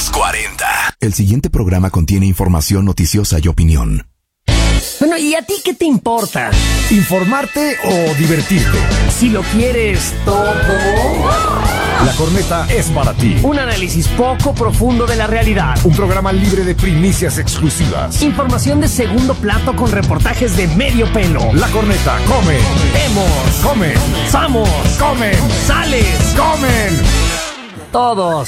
Los 40. El siguiente programa contiene información noticiosa y opinión. Bueno, ¿y a ti qué te importa? ¿Informarte o divertirte? Si lo quieres todo. La Corneta es para ti. Un análisis poco profundo de la realidad. Un programa libre de primicias exclusivas. Información de segundo plato con reportajes de medio pelo. La Corneta come. Vemos. Comen. Somos. Comen. Sales. Comen. Todos.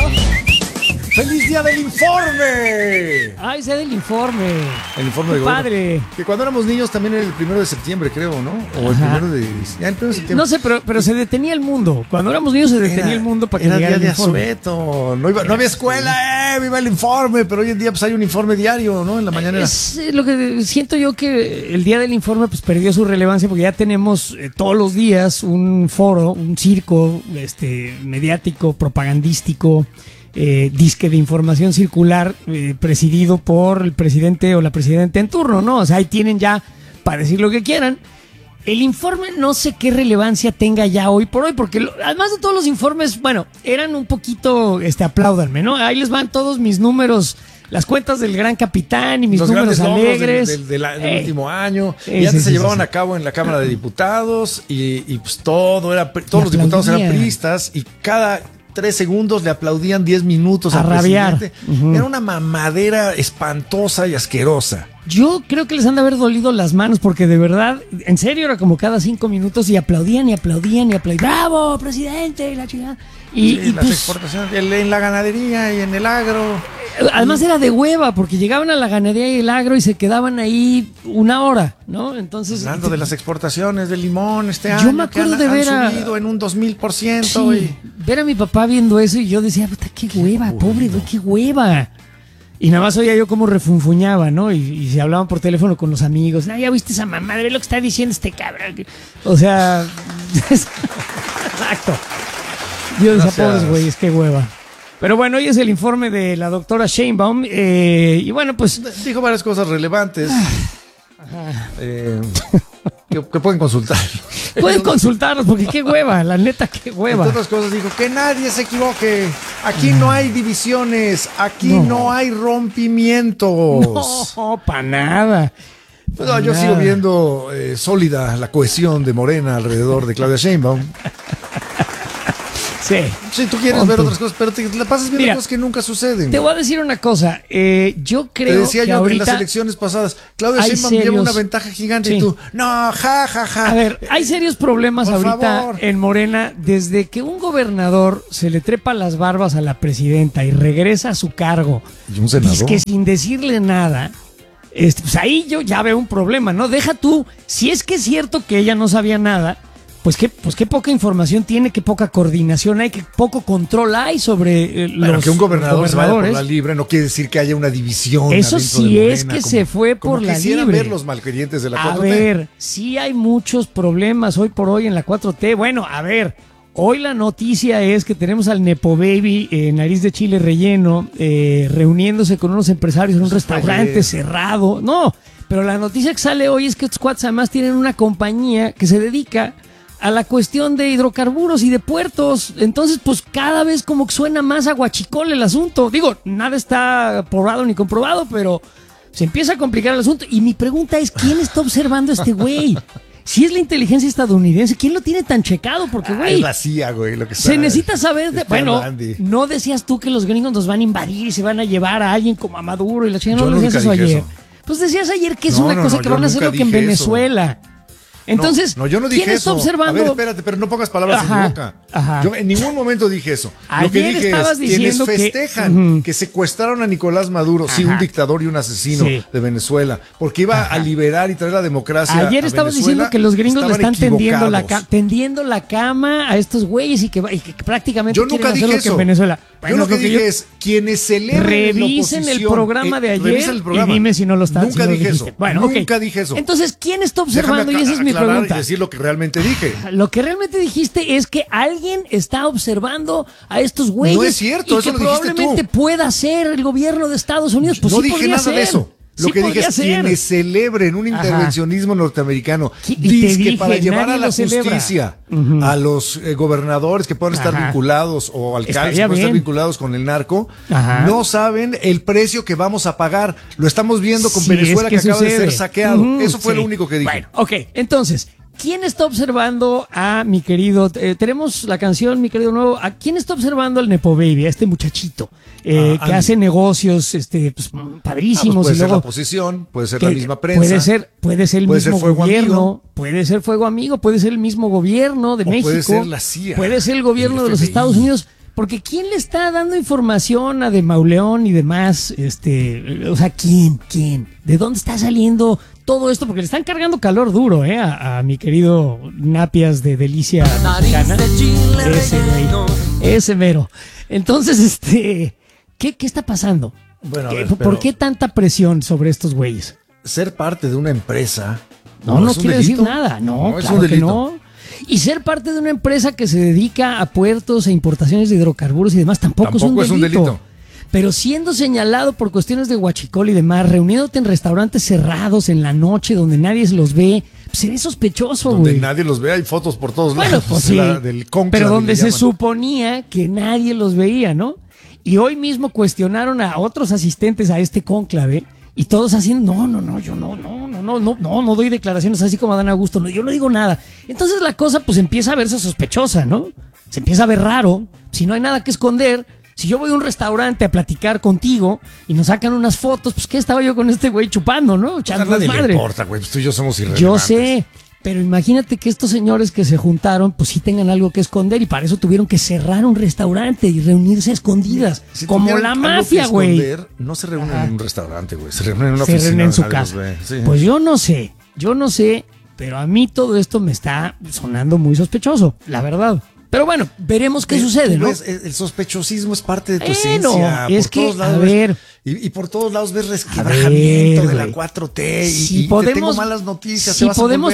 ¡Feliz día del informe! Ay, sea del informe. El informe de padre. Que cuando éramos niños también era el 1 de septiembre, creo, ¿no? O el 1 de... Ya, el 1 de septiembre. No sé, pero se detenía el mundo. Cuando éramos niños se detenía el mundo para que llegara el informe. Era día de asueto. No había escuela, viva el informe. Pero hoy en día pues hay un informe diario, ¿no? En la mañana. Es lo que siento yo, que el día del informe pues perdió su relevancia porque ya tenemos todos los días un foro, un circo mediático, propagandístico, disque de información circular, presidido por el presidente o la presidenta en turno, ¿no? O sea, ahí tienen ya para decir lo que quieran. El informe no sé qué relevancia tenga ya hoy por hoy, porque además de todos los informes, bueno, eran un poquito, apláudanme, ¿no? Ahí les van todos mis números, las cuentas del Gran Capitán y mis los números alegres del último año, y antes se llevaban a cabo en la Cámara de Diputados y pues todos los diputados eran priistas y cada 3 segundos le aplaudían 10 minutos al presidente. Era una mamadera espantosa y asquerosa. Yo creo que les han de haber dolido las manos porque de verdad, en serio, era como cada 5 minutos y aplaudían y aplaudían y aplaudían. ¡Bravo, presidente! Y la chingada. Y las pues, exportaciones en la ganadería y en el agro. Además era de hueva porque llegaban a la ganadería y el agro y se quedaban ahí 1 hora, ¿no? Entonces, hablando de las exportaciones de limón año, yo me acuerdo de ver han subido en un 2000%. Sí, ver a mi papá viendo eso y yo decía, puta, qué hueva, pobre güey, qué hueva. Y nada más oía yo cómo refunfuñaba, ¿no? Y se hablaban por teléfono con los amigos. No, ya viste esa mamá, ve lo que está diciendo este cabrón. O sea, exacto. Yo decía, pobres güeyes, qué hueva. Pero bueno, hoy es el informe de la doctora Sheinbaum. Y bueno, pues dijo varias cosas relevantes. Que pueden consultar. Pueden consultarlos porque qué hueva, la neta, qué hueva. Entre otras cosas dijo, que nadie se equivoque. Aquí no hay divisiones, aquí no hay rompimientos. No, para nada. No, yo sigo viendo sólida la cohesión de Morena alrededor de Claudia Sheinbaum. Sí, tú quieres ver otras cosas, pero te la pasas viendo cosas que nunca suceden. Te voy a decir una cosa. Yo creo te decía que yo ahorita en las elecciones pasadas, Claudia Sheinbaum lleva una ventaja gigante y tú, no, ja. A ver, hay serios problemas ahorita en Morena desde que un gobernador se le trepa las barbas a la presidenta y regresa a su cargo. ¿Y un senador? Es que sin decirle nada. Pues ahí yo ya veo un problema, ¿no? Deja tú, si es que es cierto que ella no sabía nada, pues qué poca información tiene, qué poca coordinación hay, qué poco control hay sobre los que un gobernador se vaya por la libre no quiere decir que haya una división. Eso sí de Morena, es que se fue por la libre. Ver los malquerientes de la 4T. A ver, sí hay muchos problemas hoy por hoy en la 4T. Bueno, a ver, hoy la noticia es que tenemos al Nepo Baby, nariz de chile relleno, reuniéndose con unos empresarios en un restaurante cerrado. No, pero la noticia que sale hoy es que estos cuates además tienen una compañía que se dedica a la cuestión de hidrocarburos y de puertos. Entonces, pues cada vez como que suena más aguachicol el asunto. Digo, nada está probado ni comprobado, pero se empieza a complicar el asunto. Y mi pregunta es, ¿quién está observando a este güey? Si es la inteligencia estadounidense, ¿quién lo tiene tan checado? Porque, güey, es la CIA, güey, lo que se necesita saber bueno, no decías tú que los gringos nos van a invadir y se van a llevar a alguien como a Maduro y la chingada. No decías eso ayer. Pues decías ayer que es una cosa que van a hacer lo que en Venezuela. Entonces, yo no dije ¿quién está observando? A ver, espérate, pero no pongas palabras en mi boca. Yo en ningún momento dije eso. Lo que dije es, quienes festejan que secuestraron a Nicolás Maduro, sí, un dictador y un asesino de Venezuela, porque iba a liberar y traer la democracia. Ayer estabas diciendo que los gringos le están tendiendo la cama a estos güeyes y que prácticamente quieren hacer lo que en Venezuela. Bueno, yo lo que dije es, quienes celebren revisen el programa de ayer y dime si no lo están. Nunca dije eso. Bueno, nunca dije eso. Entonces, ¿quién está observando? Y esa es mi pregunta. Y decir lo que realmente dije. Lo que realmente dijiste es que alguien está observando a estos güeyes. No es cierto, y que probablemente pueda ser el gobierno de Estados Unidos. Pues no sí dije nada de eso. Lo que dije es quienes celebren un intervencionismo norteamericano, que para llevar a la justicia a los gobernadores que puedan estar vinculados o alcaldes que puedan estar vinculados con el narco, no saben el precio que vamos a pagar. Lo estamos viendo con Venezuela, que acaba de ser saqueado. Eso fue lo único que dije. Bueno, ok, entonces, ¿quién está observando a mi querido? Tenemos la canción, mi querido nuevo. ¿A quién está observando al Nepo Baby, a este muchachito que hace negocios pues, padrísimos? Puede y ser luego, la oposición, puede ser la misma prensa. Puede ser el mismo gobierno, puede ser Fuego Amigo, puede ser el mismo gobierno de México. Puede ser la CIA. Puede ser el gobierno de los Estados Unidos. Porque ¿quién le está dando información a de Mauleón y demás? O sea, ¿quién? ¿De dónde está saliendo todo esto? Porque le están cargando calor duro, a mi querido Napias de Delicia Mexicana. Ese mero. Entonces, ¿qué está pasando? Bueno, ¿Por qué tanta presión sobre estos güeyes? Ser parte de una empresa no quiere decir nada. No, es claro un delito. que no. Y ser parte de una empresa que se dedica a puertos e importaciones de hidrocarburos y demás tampoco es un delito. Pero siendo señalado por cuestiones de huachicol y demás, reuniéndote en restaurantes cerrados en la noche donde nadie los ve, pues eres sospechoso, güey. Donde nadie los ve, hay fotos por todos lados. Pues sí, pero donde se suponía que nadie los veía, ¿no? Y hoy mismo cuestionaron a otros asistentes a este cónclave y todos haciendo, yo no doy declaraciones así como Dan Augusto, yo no digo nada. Entonces la cosa pues empieza a verse sospechosa, ¿no? Se empieza a ver raro, si no hay nada que esconder. Si yo voy a un restaurante a platicar contigo y nos sacan unas fotos, pues ¿qué estaba yo con este güey chupando, no? Echando desmadre. No importa, güey, pues tú y yo somos irrelevantes. Yo sé, pero imagínate que estos señores que se juntaron, pues sí tengan algo que esconder y para eso tuvieron que cerrar un restaurante y reunirse a escondidas, como la mafia, güey. No se reúnen en un restaurante, güey, se reúnen en una oficina. Se reúnen en su casa. Sí. Pues yo no sé, pero a mí todo esto me está sonando muy sospechoso, la verdad. Pero bueno, veremos qué sucede, ¿no? El sospechosismo es parte de tu esencia. Es por que, todos lados, a ver... Y por todos lados ves resquebrajamiento de la 4T y te tengo malas noticias. Si podemos,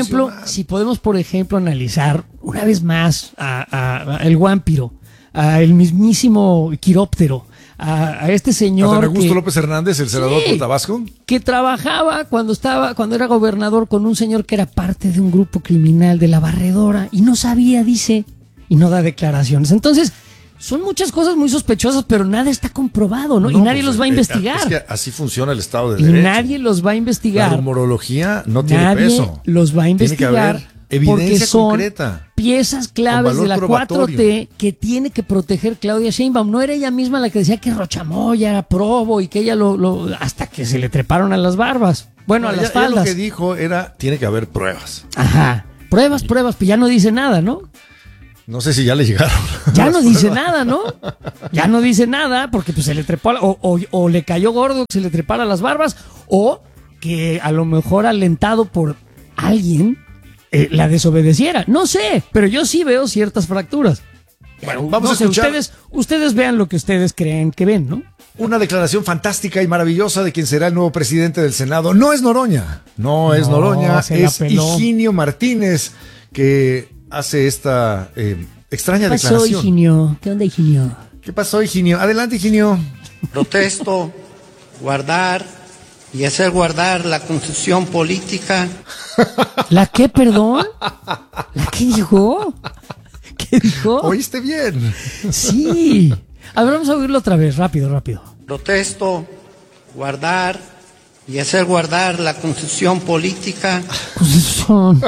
por ejemplo, analizar una vez más a el Guámpiro, a el mismísimo Quiróptero, a este señor... Adán Augusto López Hernández, el senador por Tabasco. Que trabajaba cuando era gobernador con un señor que era parte de un grupo criminal de la Barredora y no sabía, dice... y no da declaraciones. Entonces, son muchas cosas muy sospechosas, pero nada está comprobado, ¿no? Y nadie los va a investigar. Es que así funciona el Estado de Derecho. Y nadie los va a investigar. La rumorología no tiene peso. Nadie los va a investigar porque son concreta, piezas claves de la probatorio. 4T que tiene que proteger Claudia Sheinbaum. No era ella misma la que decía que Rochamoya era probo y que ella hasta que se le treparon a las barbas. Bueno, a las faldas. Lo que dijo era, tiene que haber pruebas. Ajá. Pruebas, pues ya no dice nada, ¿no? No sé si ya le llegaron. Ya no dice nada, ¿no? Ya no dice nada porque pues se le trepó o le cayó gordo que se le trepara las barbas o que a lo mejor alentado por alguien la desobedeciera. No sé, pero yo sí veo ciertas fracturas. Bueno, vamos a escuchar. Ustedes vean lo que ustedes creen que ven, ¿no? Una declaración fantástica y maravillosa de quien será el nuevo presidente del Senado. No es Noroña, es Noroña, es Higinio Martínez que hace esta extraña declaración. ¿Qué pasó, Higinio? ¿Qué onda, Higinio? ¿Qué pasó, Higinio? Adelante, Higinio. Protesto, guardar y hacer guardar la Constitución política. ¿La qué, perdón? ¿La qué dijo? ¿Qué dijo? ¿Oíste bien? Sí. A ver, vamos a oírlo otra vez, rápido. Protesto, guardar y hacer guardar la Constitución política. Constitución.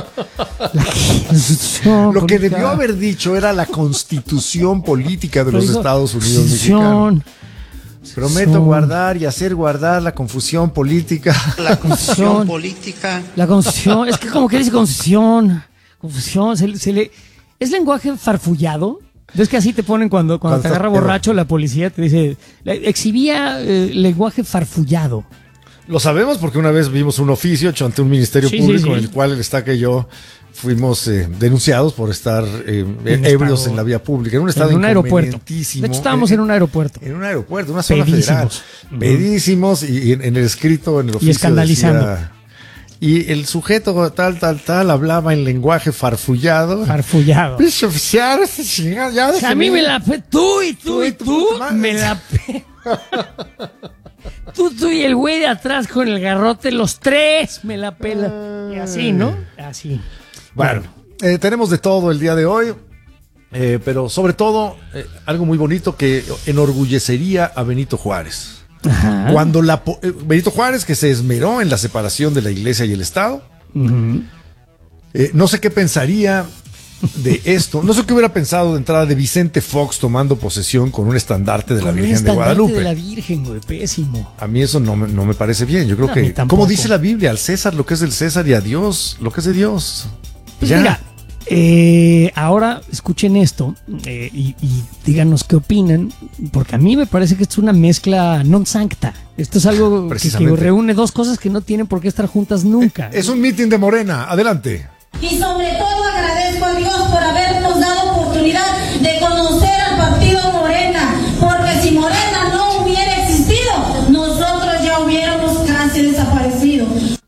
Lo que debió haber dicho era la Constitución política de los Estados Unidos mexicanos. Prometo guardar y hacer guardar la confusión política. La confusión política. La confusión, es que como que dice confusión, es lenguaje farfullado. Es que así te ponen cuando te agarra borracho la policía, te dice, exhibía lenguaje farfullado. Lo sabemos porque una vez vimos un oficio hecho ante un ministerio público en el cual el Estaca y yo fuimos denunciados por estar ebrios en la vía pública, en un estado inconvenientísimo. De hecho, estábamos en un aeropuerto. En un aeropuerto, una zona federal. Pedísimos y en el escrito, en el oficio. Y escandalizando. Decía, y el sujeto tal hablaba en lenguaje farfullado. Pinche oficial, ya a mí me la tú me la Tú y el güey de atrás con el garrote, los tres me la pela. Y así, ¿no? Así. Bueno, tenemos de todo el día de hoy, pero sobre todo algo muy bonito que enorgullecería a Benito Juárez. Ajá. Cuando Benito Juárez, que se esmeró en la separación de la iglesia y el Estado, no sé qué pensaría de esto, no sé qué hubiera pensado de entrada de Vicente Fox tomando posesión con un estandarte de la Virgen de Guadalupe. De la Virgen, güey, pésimo. A mí eso no me parece bien. Yo creo que, como dice la Biblia, al César lo que es del César y a Dios lo que es de Dios. Pues mira, ahora escuchen esto y díganos qué opinan, porque a mí me parece que esto es una mezcla non sancta. Esto es algo que reúne dos cosas que no tienen por qué estar juntas nunca. Es un mitin de Morena. Adelante. Y sobre todo agradezco a Dios por habernos dado oportunidad de conocer al partido Morena, porque si Morena no hubiera existido, nosotros ya hubiéramos casi desaparecido.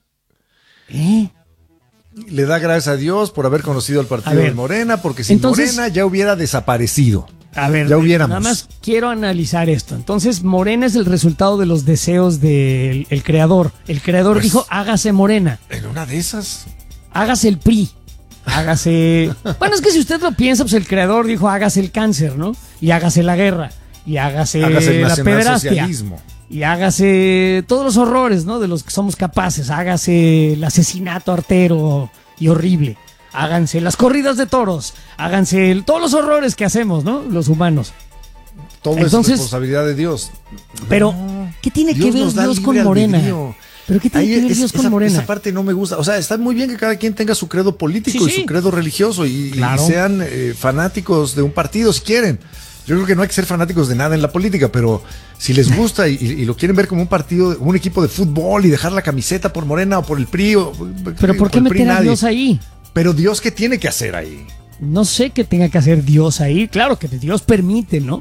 Le da gracias a Dios por haber conocido al partido de Morena, porque sin Morena ya hubiera desaparecido. A ver, ya hubiéramos. Nada más quiero analizar esto. Entonces, Morena es el resultado de los deseos del creador. El creador dijo, hágase Morena. En una de esas... Hágase el PRI, hágase... Bueno, es que si usted lo piensa, pues el creador dijo, hágase el cáncer, ¿no? Y hágase la guerra, y hágase la pederastia, y hágase todos los horrores, ¿no? De los que somos capaces, hágase el asesinato artero y horrible, háganse las corridas de toros, háganse todos los horrores que hacemos, ¿no? Los humanos. Todo es responsabilidad de Dios. Pero, ¿qué tiene que ver Dios con Morena? ¿Pero qué tiene que ver Dios con Morena? Esa parte no me gusta. O sea, está muy bien que cada quien tenga su credo político y su credo religioso y sean fanáticos de un partido si quieren. Yo creo que no hay que ser fanáticos de nada en la política, pero si les gusta y lo quieren ver como un partido, un equipo de fútbol y dejar la camiseta por Morena o por el PRI. ¿Pero por qué meter a Dios ahí? Pero Dios, ¿qué tiene que hacer ahí? No sé qué tenga que hacer Dios ahí. Claro que Dios permite, ¿no?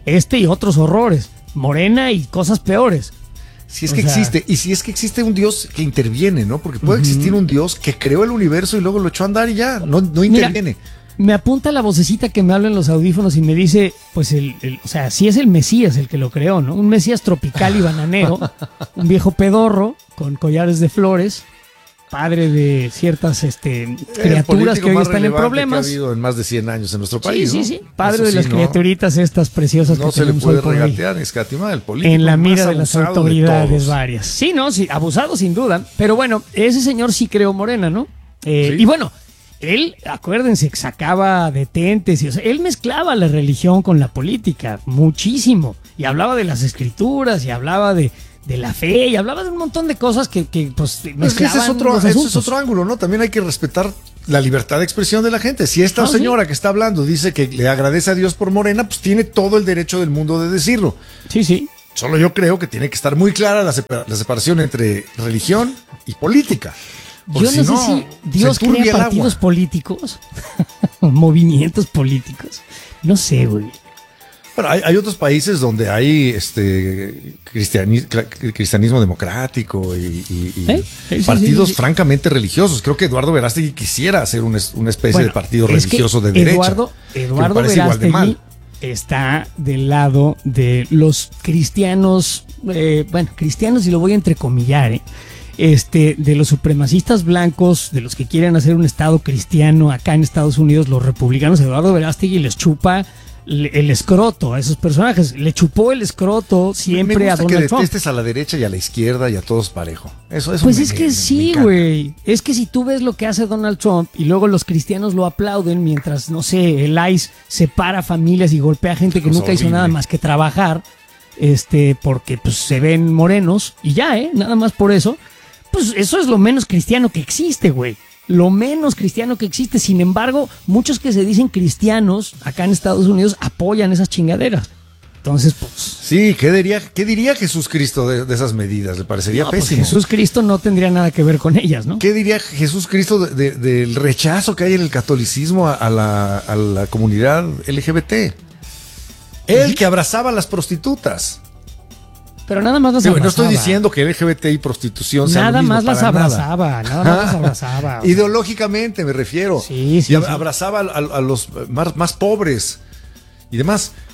Y otros horrores. Morena y cosas peores. Si es que existe, y si es que existe un Dios que interviene, ¿no? Porque puede existir un Dios que creó el universo y luego lo echó a andar y ya, no interviene. Mira, me apunta la vocecita que me habla en los audífonos y me dice, pues o sea, sí es el Mesías el que lo creó, ¿no? Un Mesías tropical y bananero, un viejo pedorro con collares de flores, padre de ciertas criaturas que hoy están en problemas. Que ha habido en más de 100 años en nuestro país, sí. Padre de las criaturitas estas preciosas que tenemos hoy por ahí. No se le puede regatear ni escatimar el político. En la mira de las autoridades varias. Sí, abusado sin duda. Pero bueno, ese señor sí creó Morena, ¿no? Y bueno, él, acuérdense, sacaba detentes. O sea, él mezclaba la religión con la política muchísimo. Y hablaba de las escrituras y hablaba de la fe y hablaba de un montón de cosas que pues mezclaban. Ese es otro ángulo, ¿no? También hay que respetar la libertad de expresión de la gente. Si esta señora que está hablando dice que le agradece a Dios por Morena, pues tiene todo el derecho del mundo de decirlo. Sí. Solo yo creo que tiene que estar muy clara la separación entre religión y política. Yo no sé si Dios crea partidos políticos, movimientos políticos. No sé, güey. Bueno, hay otros países donde hay cristianismo democrático y partidos francamente religiosos. Creo que Eduardo Verástegui quisiera hacer una especie de partido religioso de derecha. Eduardo Verástegui está del lado de los cristianos, cristianos, y lo voy a entrecomillar, de los supremacistas blancos, de los que quieren hacer un estado cristiano acá en Estados Unidos, los republicanos. Eduardo Verástegui les chupa el escroto a esos personajes, le chupó el escroto siempre a Donald Trump. Que detestes a la derecha y a la izquierda y a todos parejo. Eso pues es que sí, güey. Es que si tú ves lo que hace Donald Trump y luego los cristianos lo aplauden mientras, no sé, el ICE separa familias y golpea a gente que nunca hizo nada más que trabajar, porque pues se ven morenos y ya, nada más por eso. Pues eso es lo menos cristiano que existe, güey. Lo menos cristiano que existe. Sin embargo, muchos que se dicen cristianos acá en Estados Unidos apoyan esas chingaderas. Entonces, pues... Sí, ¿qué diría Jesús Cristo de esas medidas? Le parecería pésimo. Pues Jesús Cristo no tendría nada que ver con ellas, ¿no? ¿Qué diría Jesús Cristo del rechazo que hay en el catolicismo a la comunidad LGBT? Él que abrazaba a las prostitutas. Pero nada más las abrazaba. No estoy diciendo que LGBT y prostitución sean nada lo mismo, más las abrazaba, nada más las abrazaba. Ideológicamente me refiero. Sí. Y abrazaba a los más pobres y demás.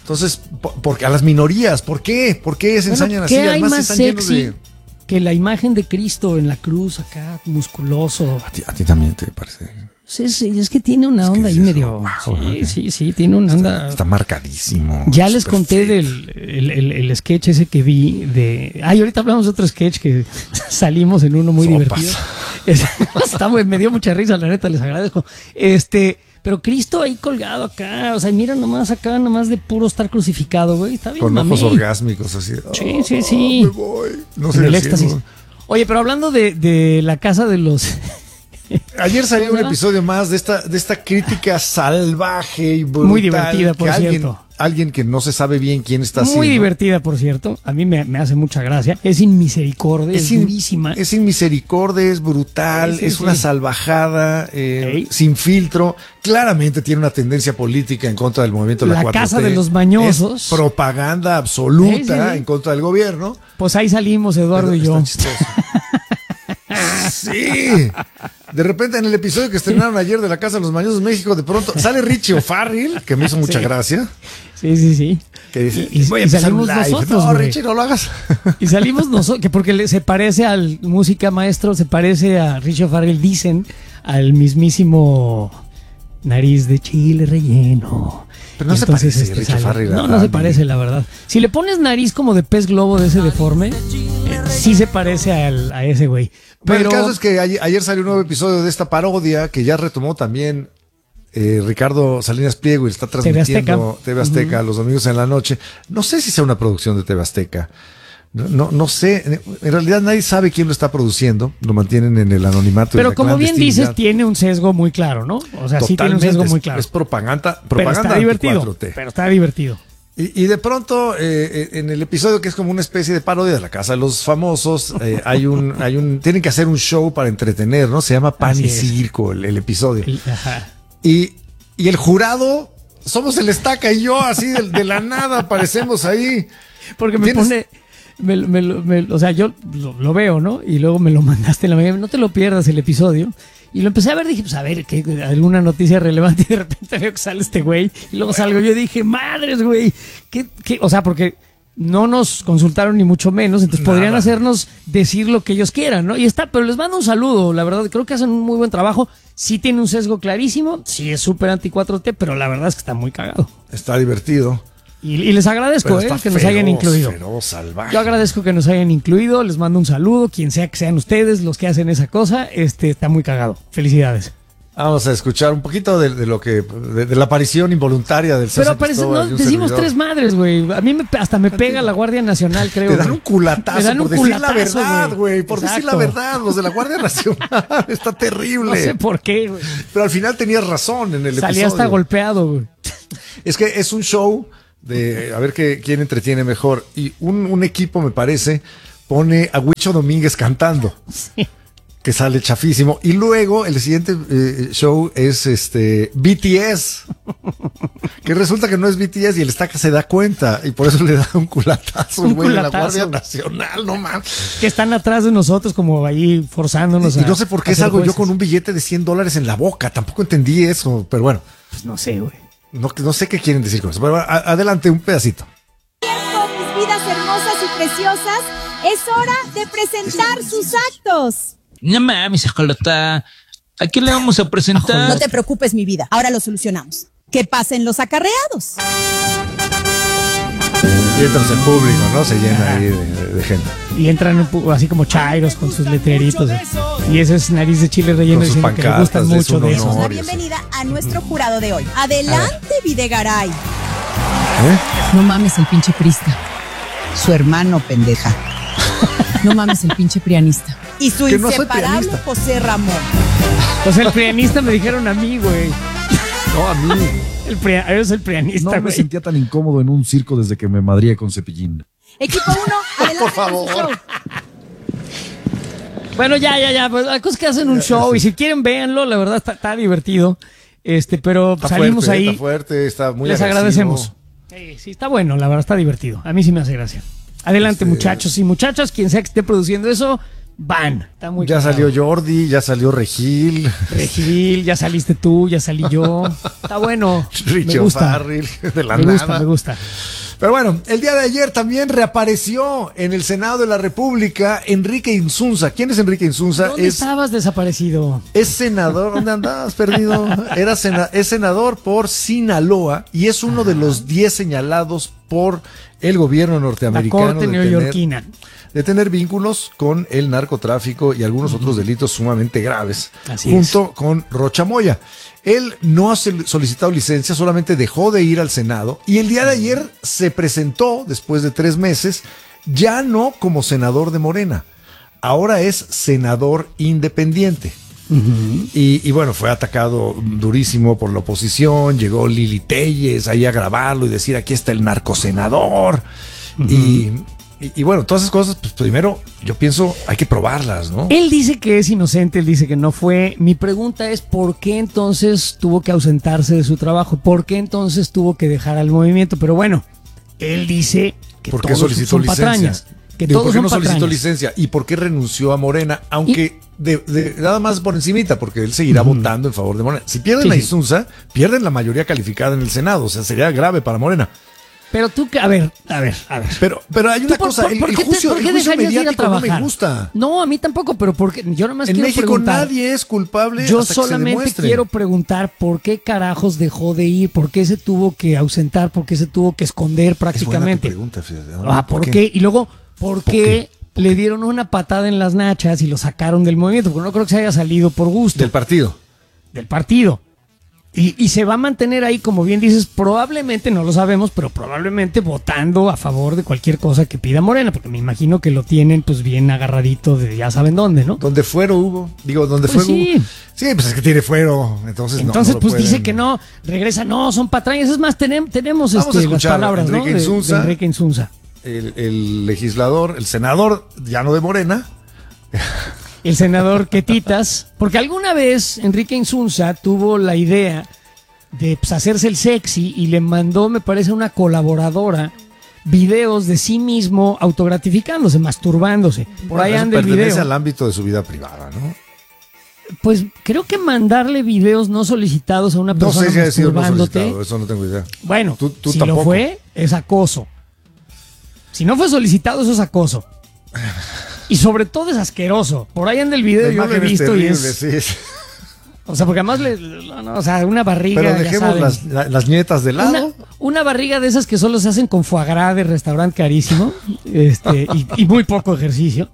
Entonces, porque a las minorías, ¿por qué? ¿Por qué se ensañan así? ¿Qué hay Además, más están sexy llenos de... que la imagen de Cristo en la cruz acá, musculoso? A ti también te parece. Sí, es que tiene una onda ahí medio... Sí, tiene una onda... Está marcadísimo. Ya les conté el sketch ese que vi de... ahorita hablamos de otro sketch que salimos en uno muy divertido. Me dio mucha risa, la neta, les agradezco. Pero Cristo ahí colgado acá, o sea, mira nomás acá, nomás de puro estar crucificado, güey. Está bien, con ojos orgásmicos así. Sí. Me voy. No sé el éxtasis. Oye, pero hablando de la casa de los... Ayer salió un episodio más de esta crítica salvaje y brutal. Muy divertida, por cierto. Alguien que no se sabe bien quién está haciendo. Muy divertida, por cierto. A mí me hace mucha gracia. Es sin misericordia, es durísima. Es sin misericordia, es brutal, es una salvajada, sin filtro. Claramente tiene una tendencia política en contra del movimiento de la 4T. La casa de los mañosos. Es propaganda absoluta en contra del gobierno. Pues ahí salimos, Eduardo y yo. Sí. De repente en el episodio que estrenaron ayer de La Casa de los Mañosos México, de pronto sale Richie O'Farrill, que me hizo mucha gracia. Sí. Que dice, voy a empezar un live. Nosotros, no, Richie, no lo hagas. Y salimos nosotros, que porque se parece al música maestro, se parece a Richie O'Farrill, dicen, al mismísimo Nariz de Chile Relleno. Pero no se parece Richie O'Farrill. No se parece, la verdad. Si le pones nariz como de pez globo de ese deforme, sí se parece a ese güey. Pero el caso es que ayer salió un nuevo episodio de esta parodia que ya retomó también Ricardo Salinas Pliego y está transmitiendo TV Azteca los domingos en la noche. No sé si sea una producción de TV Azteca. No sé. En realidad nadie sabe quién lo está produciendo. Lo mantienen en el anonimato. Pero como bien dices, tiene un sesgo muy claro, ¿no? O sea, sí tiene un sesgo muy claro. Es propaganda. Pero está divertido. 4T. Pero está divertido. Y de pronto, en el episodio que es como una especie de parodia de La Casa de los Famosos, tienen que hacer un show para entretener, ¿no? Se llama Pan y Circo, el episodio. Y el jurado, somos el Estaca y yo, así de la nada aparecemos ahí. Porque me pone... o sea, yo lo veo, ¿no? Y luego me lo mandaste en la mañana. No te lo pierdas el episodio. Y lo empecé a ver, dije, pues a ver, alguna noticia relevante, y de repente veo que sale este güey, y luego salgo yo, dije, madres, güey, ¿qué? O sea, porque no nos consultaron ni mucho menos, entonces podrían hacernos decir lo que ellos quieran, ¿no? Y pero les mando un saludo, la verdad, creo que hacen un muy buen trabajo, sí tiene un sesgo clarísimo, sí es súper anti 4T, pero la verdad es que está muy cagado. Está divertido. Y les agradezco que nos hayan incluido. Salvaje. Yo agradezco que nos hayan incluido, les mando un saludo, quien sea que sean ustedes los que hacen esa cosa, está muy cagado. Felicidades. Vamos a escuchar un poquito de lo que de la aparición involuntaria del César Cristóbal. Pero decimos tres madres, güey. A mí hasta me pega la Guardia Nacional, creo. Te dan un culatazo por decir la verdad, güey. Por decir la verdad, los de la Guardia Nacional. Está terrible. No sé por qué, güey. Pero al final tenías razón en el episodio. Salía hasta golpeado, güey. Es que es un show de a ver quién entretiene mejor. Y un equipo, me parece, pone a Huicho Domínguez cantando. Sí. Que sale chafísimo. Y luego el siguiente show es BTS. Que resulta que no es BTS y el Estaca se da cuenta. Y por eso le da un culatazo, güey, a la Guardia Nacional, no mames. Que están atrás de nosotros como ahí forzándonos. Y no sé por qué salgo yo con un billete de $100 en la boca. Tampoco entendí eso, pero bueno. Pues no sé, güey. No sé qué quieren decir con eso. Pero adelante, un pedacito. Mis vidas hermosas y preciosas, es hora de presentar sus actos. No mames, Ajolota. ¿A quién le vamos a presentar? No te preocupes, mi vida. Ahora lo solucionamos. Que pasen los acarreados. Y entras en público, ¿no? Se llena ahí de gente. Y entran así como chairos con sus letreritos. Y ese es Nariz de Chile Relleno diciendo que le gustan mucho de eso. La bienvenida a nuestro jurado de hoy. Adelante, Videgaray. No mames el pinche prista. Su hermano, pendeja. No mames el pinche prianista. Y su inseparable José Ramón. Pues el prianista me dijeron a mí, güey. No, a mí. Eres el prianista, No me sentía tan incómodo en un circo desde que me madrié con Cepillín. Equipo 1, adelante. Por favor. Bueno, ya. Pues, hay cosas que hacen un show y si quieren véanlo, la verdad está divertido. Pero está salimos fuerte, ahí. Está fuerte, está muy Les agresivo. agradecemos. Sí, está bueno, la verdad está divertido. A mí sí me hace gracia. Adelante, muchachos y muchachas, quien sea que esté produciendo eso, Está muy ya cagado. salió Jordi, ya salió Regil. Regil, ya saliste tú, ya salí yo. Está bueno. Richie O'Farrill, de la nada. Me gusta. Pero bueno, el día de ayer también reapareció en el Senado de la República Enrique Insunza. ¿Quién es Enrique Insunza? ¿Dónde estabas desaparecido? Es senador. ¿Dónde andabas perdido? Es senador por Sinaloa y es uno de los 10 señalados por el gobierno norteamericano. La corte neoyorquina. De tener vínculos con el narcotráfico y algunos otros delitos sumamente graves. Así junto con Rocha Moya. Él no ha solicitado licencia, solamente dejó de ir al Senado y el día de ayer se presentó, después de 3 meses, ya no como senador de Morena, ahora es senador independiente. Y bueno, fue atacado durísimo por la oposición, llegó Lili Telles ahí a grabarlo y decir aquí está el narcosenador. Y bueno, todas esas cosas, pues primero yo pienso hay que probarlas, ¿no? Él dice que es inocente, él dice que no fue. Mi pregunta es ¿por qué entonces tuvo que ausentarse de su trabajo? ¿Por qué entonces tuvo que dejar al movimiento? Pero bueno, él dice que ¿por qué todos solicitó son licencia? patrañas. Que Digo, todos ¿por qué son no solicitó patrañas? licencia? ¿Y por qué renunció a Morena? Aunque nada más por encimita, porque él seguirá votando en favor de Morena. Si pierden a Insunza, pierden la mayoría calificada en el Senado, o sea, sería grave para Morena. Pero tú, a ver. Pero hay una cosa, el juicio mediático no me gusta. No, a mí tampoco, pero porque yo nada más en quiero México preguntar. nadie es culpable. Yo hasta que se solamente demuestre. quiero preguntar por qué carajos dejó de ir, por qué se tuvo que ausentar, por qué se tuvo que esconder prácticamente. Es buena tu pregunta, fíjate. ¿Por qué? Y luego, ¿por qué le dieron una patada en las nachas y lo sacaron del movimiento? Porque no creo que se haya salido por gusto. Del partido. Y se va a mantener ahí, como bien dices, probablemente, no lo sabemos, pero probablemente votando a favor de cualquier cosa que pida Morena, porque me imagino que lo tienen pues bien agarradito de ya saben dónde, ¿no? Donde fuero hubo. Digo, donde Pues fuero sí. hubo. Sí, pues es que tiene fuero. Entonces no pues pueden. dice que no, regresa, no, son patrañas. Es más, tenemos Vamos a escuchar las palabras, Enrique ¿no? Insunza. De Enrique Insunza. El legislador, el senador, ya no de Morena. El senador Quetitas, porque alguna vez Enrique Insunza tuvo la idea de pues, hacerse el sexy y le mandó, me parece, a una colaboradora videos de sí mismo autogratificándose, masturbándose. Por ahí anda el video. Pertenece al ámbito de su vida privada, ¿no? Pues creo que mandarle videos no solicitados a una persona No sé si ha sido no masturbándote. solicitado, eso no tengo idea. Bueno, tú si tampoco. lo fue, es acoso. Si no fue solicitado, eso es acoso. Y sobre todo es asqueroso. Por ahí anda el video, yo lo he visto y es... Sí. O sea, porque además una barriga. Pero dejemos las nietas de lado. Una barriga de esas que solo se hacen con foie gras de restaurante carísimo. Y muy poco ejercicio.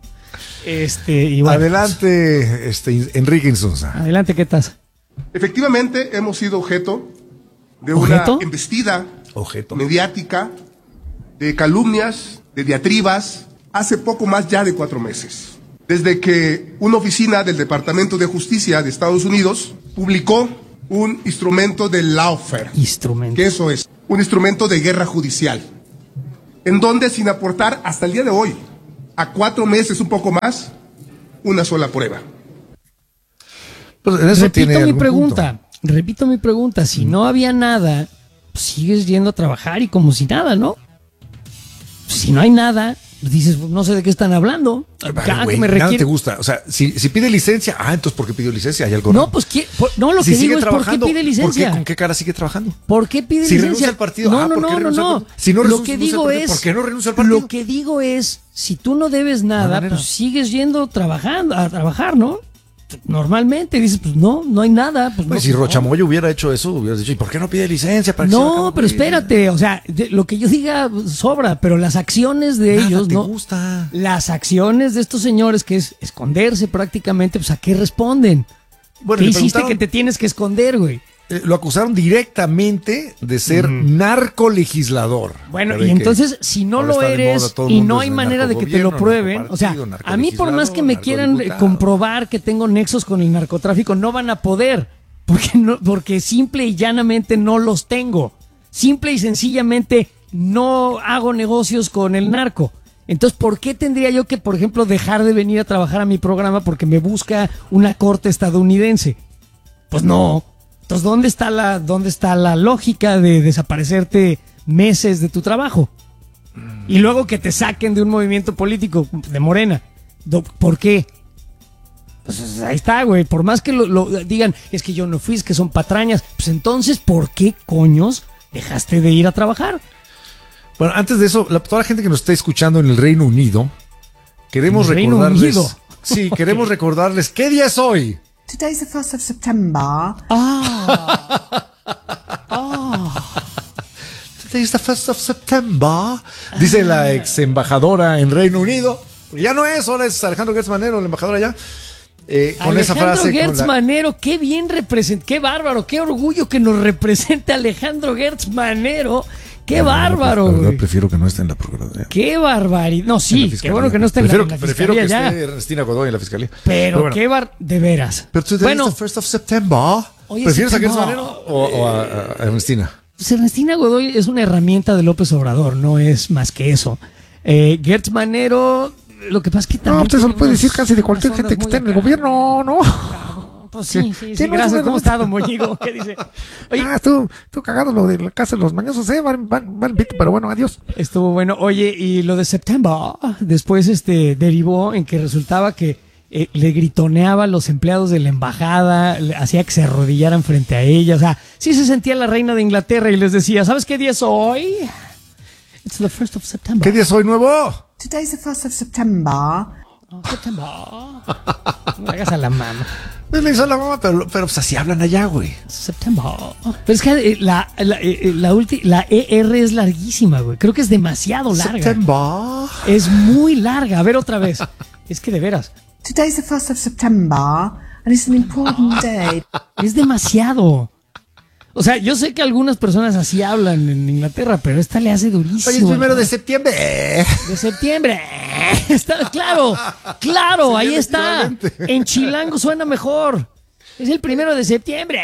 Y bueno, Adelante, Enrique Insunza. Adelante, ¿qué tal? Efectivamente, hemos sido objeto de una embestida mediática, de calumnias, de diatribas, hace poco más ya de 4 meses. Desde que una oficina del Departamento de Justicia de Estados Unidos publicó un instrumento de lawfare. Que eso es, un instrumento de guerra judicial. En donde, sin aportar hasta el día de hoy, a 4 meses, un poco más, una sola prueba. Pues en eso repito mi pregunta. Si no había nada, pues sigues yendo a trabajar y como si nada, ¿no? Si no hay nada, dices, no sé de qué están hablando. Nada te gusta. O sea, si pide licencia, entonces ¿por qué pidió licencia? ¿Hay algo No, pues lo que digo es ¿por qué pide licencia? ¿Con qué cara sigue trabajando? ¿Por qué pide licencia? Si renuncia al partido, No. Si no lo que digo es, ¿por qué no renuncia al partido? Lo que digo es, si tú no debes nada, pues sigues yendo a trabajar, ¿no? Normalmente dices, pues no hay nada. Pues si Rocha Moya hubiera hecho eso, hubieras dicho, ¿y por qué no pide licencia? Para no, pero espérate, o sea, lo que yo diga sobra, pero las acciones de ellos, ¿no? Gusta. Las acciones de estos señores, que es esconderse prácticamente, pues ¿a qué responden? Bueno, ¿Qué hiciste que te tienes que esconder, güey? Lo acusaron directamente de ser narcolegislador. Bueno, y entonces, si no lo eres y no hay manera de que te lo prueben, o sea, a mí por más que me quieran comprobar que tengo nexos con el narcotráfico, no van a poder, porque simple y llanamente no los tengo. Simple y sencillamente no hago negocios con el narco. Entonces, ¿por qué tendría yo que, por ejemplo, dejar de venir a trabajar a mi programa porque me busca una corte estadounidense? Pues no. Entonces, ¿dónde está la lógica de desaparecerte meses de tu trabajo? Y luego que te saquen de un movimiento político de Morena. ¿Por qué? Pues ahí está, güey. Por más que lo digan, es que yo no fui, es que son patrañas. Pues entonces, ¿por qué coños dejaste de ir a trabajar? Bueno, antes de eso, toda la gente que nos está escuchando en el Reino Unido, queremos recordarles. Sí, queremos recordarles. ¿Qué día es hoy? Today's the 1st of September. Today's the 1st of September. Dice la ex embajadora en Reino Unido. Ya no es, ahora es Alejandro Gertz Manero, el embajador allá. Con esa frase. Alejandro Gertz Manero, qué bien representa, qué bárbaro, qué orgullo que nos represente Alejandro Gertz Manero. ¡Qué bárbaro! La verdad, prefiero que no esté en la Procuraduría. ¡Qué barbaridad! No, sí, qué bueno que no esté en la Fiscalía. Prefiero que esté Ernestina Godoy en la Fiscalía. Pero bueno, de veras. Pero today is the 1st of September. ¿Prefieres a Gertz Manero o a Ernestina? Pues Ernestina Godoy es una herramienta de López Obrador, no es más que eso. Gertz Manero, lo que pasa es que también... No, usted se lo puede decir casi de cualquier gente que esté en el gobierno, ¿no? Pues sí, gracias. ¿Cómo está, don Moñigo? ¿Qué dice? Oye, tú cagado lo de la casa de los mañosos, van, pero bueno, adiós. Estuvo bueno. Oye, y lo de September, después derivó en que resultaba que le gritoneaba a los empleados de la embajada, hacía que se arrodillaran frente a ella. O sea, sí se sentía la reina de Inglaterra y les decía, ¿sabes qué día es hoy? It's the 1st of September. ¿Qué día es hoy nuevo? Today's the 1st of September. September. No hagas a la mano. No le hizo a la mamá, pero pues así hablan allá, güey. September. Pero es que la ER es larguísima, güey. Creo que es demasiado larga. September. Es muy larga. A ver otra vez. Es que de veras. Today's the 1st of September and it's an important day. Es demasiado. O sea, yo sé que algunas personas así hablan en Inglaterra, pero esta le hace durísimo. Oye, es 1 de septiembre. De septiembre. Está, claro, sí, ahí está. En chilango suena mejor. Es el 1 de septiembre.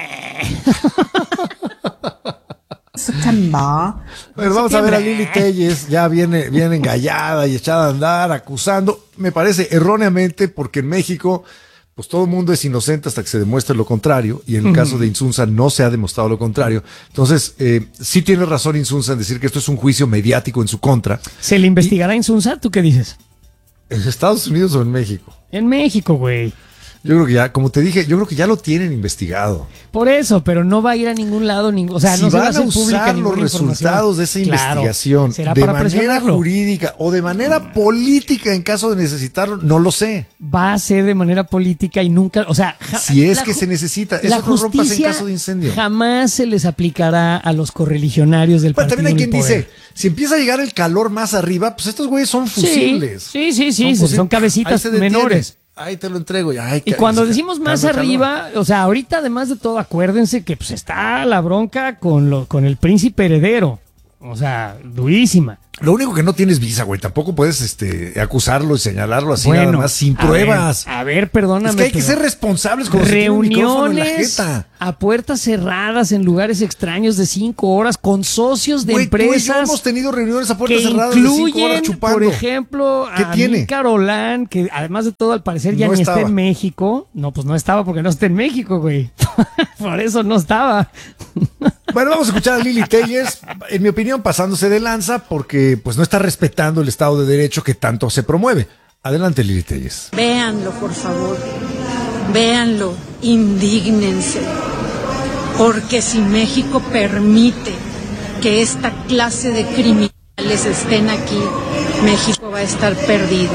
September. Bueno, vamos a ver a Lili Telles, ya viene engallada y echada a andar, acusando, me parece erróneamente, porque en México pues todo el mundo es inocente hasta que se demuestre lo contrario, y en el caso de Insunza no se ha demostrado lo contrario. Entonces, sí tiene razón Insunza en decir que esto es un juicio mediático en su contra. ¿Se le investigará a Insunza? ¿Tú qué dices? ¿En Estados Unidos o en México? En México, güey. Yo creo que ya, como te dije, yo creo que ya lo tienen investigado. Por eso, pero no va a ir a ningún lado, o sea, si no se va a hacer usar los resultados de esa investigación de manera jurídica o de manera política en caso de necesitarlo, no lo sé. Va a ser de manera política y nunca, o sea, si es que se necesita, eso no rompas en caso de incendio. Jamás se les aplicará a los correligionarios del partido. También hay quien dice, si empieza a llegar el calor más arriba, pues estos güeyes son fusibles. Sí, son cabecitas menores. Ahí te lo entrego. Y cuando decimos más arriba, o sea, ahorita además de todo, acuérdense que pues está la bronca con el príncipe heredero. O sea, durísima. Lo único que no tienes visa, güey. Tampoco puedes acusarlo y señalarlo así nada más sin pruebas. A ver, perdóname. Es que hay que ser responsables con reuniones a puertas cerradas en lugares extraños de 5 horas con socios de empresas. Tú y yo hemos tenido reuniones a puertas cerradas de 5 horas chupando. Por ejemplo, a Carolán, que además de todo al parecer ya no ni está en México. No, pues no estaba porque no está en México, güey. Por eso no estaba. Bueno, vamos a escuchar a Lili Telles, en mi opinión, pasándose de lanza porque pues no está respetando el Estado de Derecho que tanto se promueve. Adelante, Lili Telles. Véanlo, por favor. Véanlo. Indígnense. Porque si México permite que esta clase de criminales estén aquí, México va a estar perdido.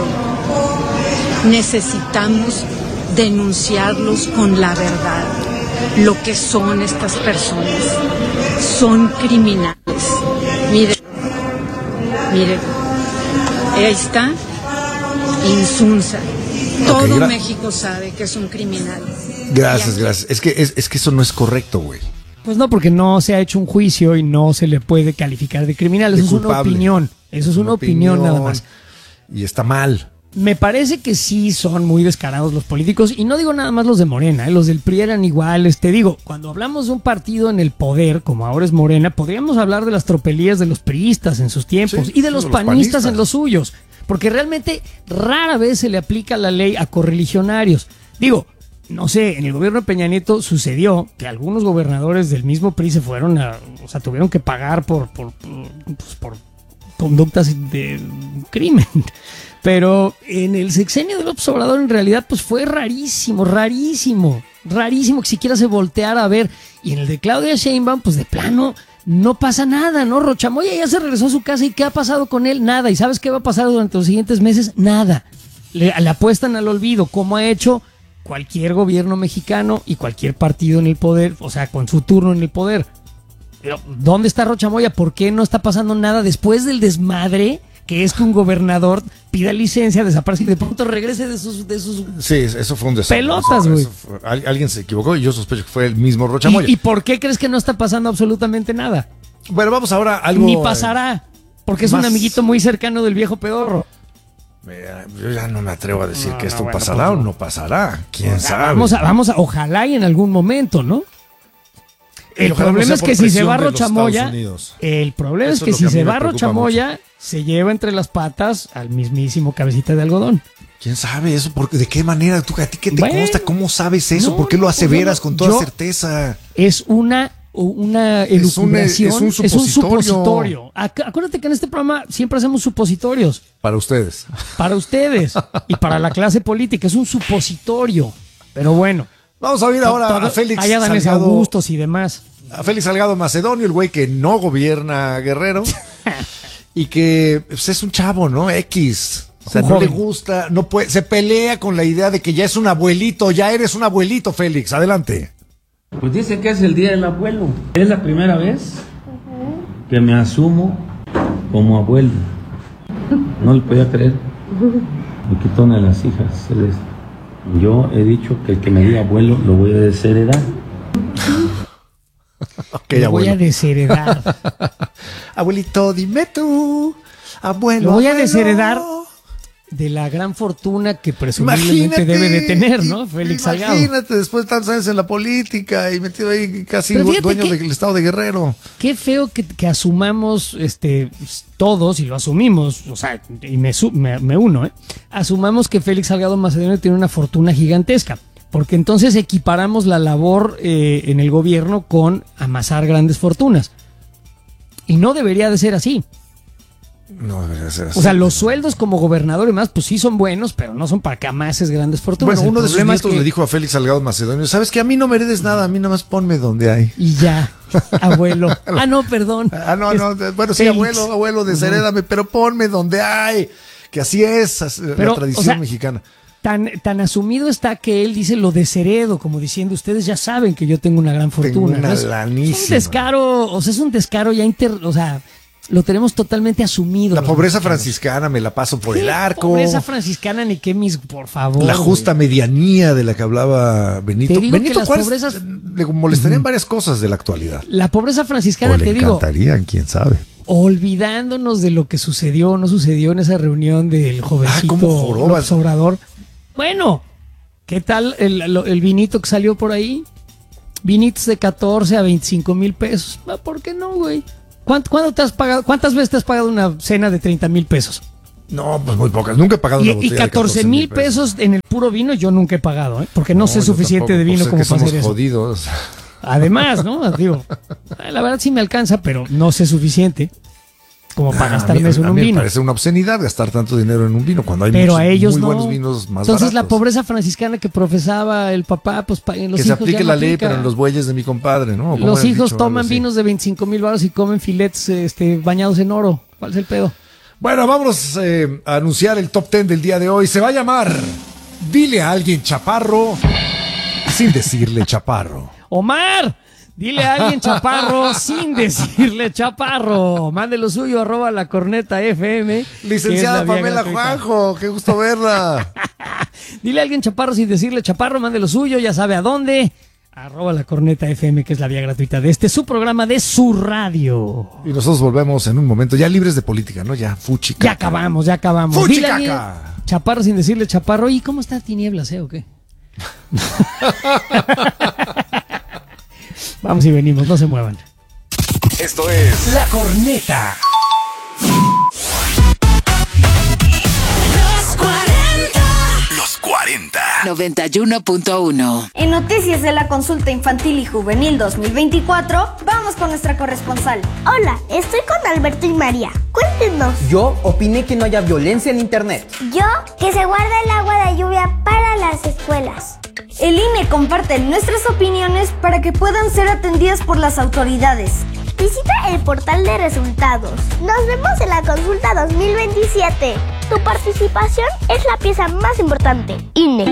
Necesitamos denunciarlos con la verdad. Lo que son estas personas son criminales. Miren, ahí está Insunza. Todo México sabe que es un criminal. Gracias. Es que eso no es correcto, güey. Pues no, porque no se ha hecho un juicio y no se le puede calificar de criminal. Eso es una opinión. Eso es una opinión nada más. Y está mal. Me parece que sí son muy descarados los políticos, y no digo nada más los de Morena, los del PRI eran iguales. Te digo, cuando hablamos de un partido en el poder, como ahora es Morena, podríamos hablar de las tropelías de los priistas en sus tiempos y de los panistas en los suyos, porque realmente rara vez se le aplica la ley a correligionarios. Digo, no sé, en el gobierno de Peña Nieto sucedió que algunos gobernadores del mismo PRI se fueron tuvieron que pagar por conductas de crimen. Pero en el sexenio de López Obrador en realidad pues fue rarísimo que siquiera se volteara a ver. Y en el de Claudia Sheinbaum pues de plano no pasa nada, ¿no? Rochamoya ya se regresó a su casa y ¿qué ha pasado con él? Nada. ¿Y sabes qué va a pasar durante los siguientes meses? Nada. Le apuestan al olvido, como ha hecho cualquier gobierno mexicano y cualquier partido en el poder, o sea, con su turno en el poder. Pero ¿dónde está Rochamoya? ¿Por qué no está pasando nada después del desmadre que es que un gobernador pida licencia, desaparece y de pronto regrese de sus Sí, eso fue un desastre. Pelotas, güey. Alguien se equivocó y yo sospecho que fue el mismo Rochamoya. ¿Y por qué crees que no está pasando absolutamente nada? Bueno, vamos ahora a algo... Ni pasará, porque es un amiguito muy cercano del viejo pedorro. Yo ya no me atrevo a decir que esto pasará o no pasará. ¿Quién sabe? Vamos a, ojalá y en algún momento, ¿no? El problema es que si se va Rochamoya, Rochamoya, se lleva entre las patas al mismísimo cabecita de algodón. ¿Quién sabe eso? ¿De qué manera? ¿A ti qué te consta? ¿Cómo sabes eso? ¿Por qué lo aseveras con toda certeza? Es una elucubración, es un supositorio. Acuérdate que en este programa siempre hacemos supositorios. Para ustedes. Para ustedes y para la clase política, es un supositorio. Pero bueno. Vamos a oír ahora a Félix Salgado. Augustos y demás. A Félix Salgado Macedonio, el güey que no gobierna Guerrero y que pues, es un chavo, ¿no? X. O sea, no le gusta, no puede, se pelea con la idea de que ya es un abuelito, ya eres un abuelito, Félix. Adelante. Pues dice que es el día del abuelo. Es la primera vez que me asumo como abuelo. No le podía creer. Me quitó una de las hijas, Celeste. Yo he dicho que el que me diga abuelo lo voy a desheredar. Lo voy a desheredar. Abuelito, dime tú. Abuelo. Lo voy a desheredar de la gran fortuna que presumiblemente debe de tener, ¿no? Félix Salgado. Imagínate, después de tantos años en la política y metido ahí casi dueño del estado de Guerrero. Qué feo que asumamos todos, y lo asumimos, o sea, y me uno, asumamos que Félix Salgado Macedonio tiene una fortuna gigantesca, porque entonces equiparamos la labor en el gobierno con amasar grandes fortunas. Y no debería de ser así. No debería ser así. O sea, los sueldos como gobernador y más, pues sí son buenos, pero no son para que amases grandes fortunas. Bueno, uno de sus nietos le dijo a Félix Salgado Macedonio, ¿sabes qué? A mí no me heredes nada, a mí nada más ponme donde hay. Y ya, abuelo. No, perdón. No, bueno, sí, Félix. abuelo, desherédame, pero ponme donde hay. Que así es la tradición mexicana. Tan asumido está que él dice lo desheredo, como diciendo, ustedes ya saben que yo tengo una gran fortuna. Tengo una lanísima. Es un descaro, es un descaro ya lo tenemos totalmente asumido. La pobreza franciscana me la paso por el arco. Pobreza franciscana ni qué por favor. La justa medianía de la que hablaba Benito. Benito Juárez le molestarían varias cosas de la actualidad. La pobreza franciscana, le encantarían, quién sabe. Olvidándonos de lo que sucedió o no sucedió en esa reunión del jovencito López Obrador. Bueno, ¿qué tal el vinito que salió por ahí? Vinitos de 14 a 25 mil pesos. ¿Por qué no, güey? ¿Cuándo te has pagado? ¿Cuántas veces te has pagado una cena de 30 mil pesos? No, pues muy pocas. Nunca he pagado una botella y 14 mil pesos en el puro vino yo nunca he pagado, porque no sé suficiente de vino como para hacer eso. Jodidos. Además, ¿no? Digo, la verdad sí me alcanza, pero no sé suficiente como para gastarme eso en un vino. Me parece una obscenidad gastar tanto dinero en un vino cuando hay muy buenos vinos más Entonces baratos. La pobreza franciscana que profesaba el papá, pues en los hijos que se aplique la ley, pero en los bueyes de mi compadre, ¿no? Los hijos toman vinos de 25 mil baros y comen filets bañados en oro. ¿Cuál es el pedo? Bueno, vámonos a anunciar el top 10 del día de hoy. Se va a llamar Dile a alguien chaparro sin decirle chaparro. ¡Omar! Dile a alguien chaparro sin decirle chaparro. Mande lo suyo, @lacorneta.fm. Licenciada Pamela Juanjo, qué gusto verla. Dile a alguien chaparro sin decirle chaparro, mande lo suyo, ya sabe a dónde. @lacorneta.fm, que es la vía gratuita de su programa de su radio. Y nosotros volvemos en un momento, ya libres de política, ¿no? Ya, fuchicaca. Ya acabamos. Fuchicaca. Chaparro sin decirle chaparro. ¿Y cómo está Tinieblas, o qué? Vamos y venimos, no se muevan. Esto es La Corneta. Los 40. 91.1. En Noticias de la Consulta Infantil y Juvenil 2024, vamos con nuestra corresponsal. Hola, estoy con Alberto y María. Cuéntenos. Yo opiné que no haya violencia en internet. Yo, que se guarda el agua de lluvia para las escuelas. El INE comparte nuestras opiniones para que puedan ser atendidas por las autoridades. Visita el portal de resultados. Nos vemos en la consulta 2027. Tu participación es la pieza más importante. INE.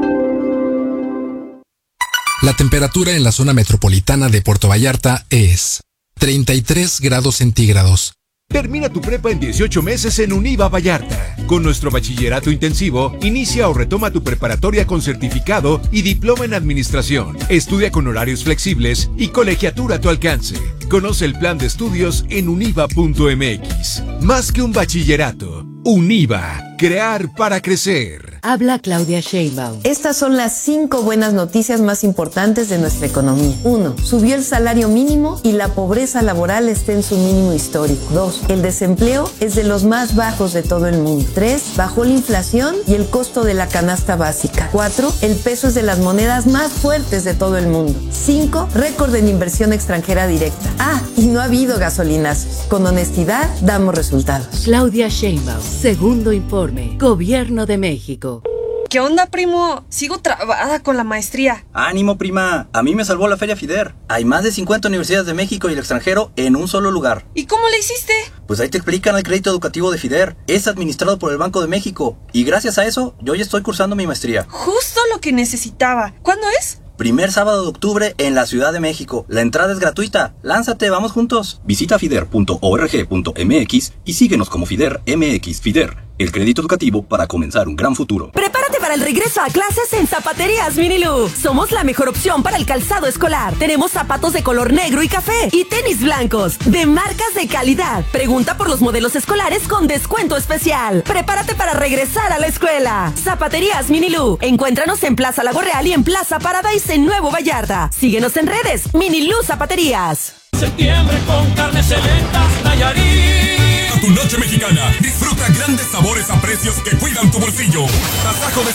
La temperatura en la zona metropolitana de Puerto Vallarta es 33 grados centígrados. Termina tu prepa en 18 meses en Univa Vallarta. Con nuestro bachillerato intensivo, inicia o retoma tu preparatoria con certificado y diploma en administración. Estudia con horarios flexibles y colegiatura a tu alcance. Conoce el plan de estudios en univa.mx. Más que un bachillerato, Univa. Crear para crecer. Habla Claudia Sheinbaum. Estas son las 5 buenas noticias más importantes de nuestra economía. 1. Subió el salario mínimo y la pobreza laboral está en su mínimo histórico. 2. El desempleo es de los más bajos de todo el mundo. 3. Bajó la inflación y el costo de la canasta básica. 4. El peso es de las monedas más fuertes de todo el mundo. 5. Récord en inversión extranjera directa. Y no ha habido gasolinazos. Con honestidad damos resultados. Claudia Sheinbaum. Segundo informe. Gobierno de México. ¿Qué onda, primo? Sigo trabada con la maestría. Ánimo, prima. A mí me salvó la Feria FIDER. Hay más de 50 universidades de México y el extranjero en un solo lugar. ¿Y cómo le hiciste? Pues ahí te explican el crédito educativo de FIDER. Es administrado por el Banco de México. Y gracias a eso, yo ya estoy cursando mi maestría. Justo lo que necesitaba. ¿Cuándo es? Primer sábado de octubre en la Ciudad de México. La entrada es gratuita. Lánzate, vamos juntos. Visita fider.org.mx y síguenos como FIDER MX. FIDER, el crédito educativo para comenzar un gran futuro. Prepárate para el regreso a clases en Zapaterías Minilú. Somos la mejor opción para el calzado escolar. Tenemos zapatos de color negro y café y tenis blancos de marcas de calidad. Pregunta por los modelos escolares con descuento especial. Prepárate para regresar a la escuela. Zapaterías Minilú. Encuéntranos en Plaza Lago Real y en Plaza Paradise en Nuevo Vallarta. Síguenos en redes. Minilú Zapaterías. Septiembre con carnes selectas Nayarit. A tu noche mexicana, disfruta grandes sabores a precios que cuidan tu bolsillo. Tasajo de